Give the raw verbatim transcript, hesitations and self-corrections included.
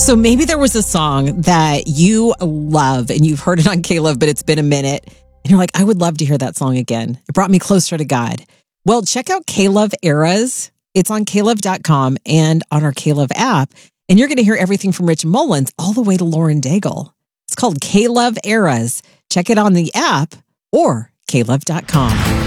So maybe there was a song that you love and you've heard it on K-Love, but it's been a minute. And you're like, I would love to hear that song again. It brought me closer to God. Well, check out K-Love Eras. It's on K Love dot com and on our K-Love app. And you're going to hear everything from Rich Mullins all the way to Lauren Daigle. It's called K-Love Eras. Check it on the app or K Love dot com.